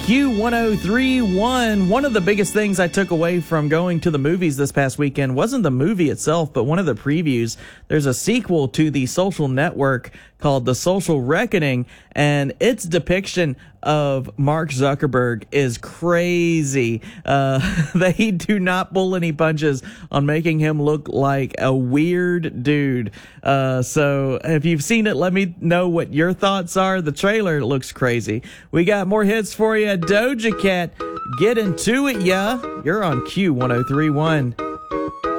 Q1031. One of the biggest things I took away from going to the movies this past weekend wasn't the movie itself, but one of the previews. There's a sequel to The Social Network called The Social Reckoning, and its depiction of Mark Zuckerberg is crazy. They do not pull any punches on making him look like a weird dude. So if you've seen it, let me know what your thoughts are. The trailer looks crazy. We got more hits for you. Doja Cat, get into it, yeah. You're on Q1031.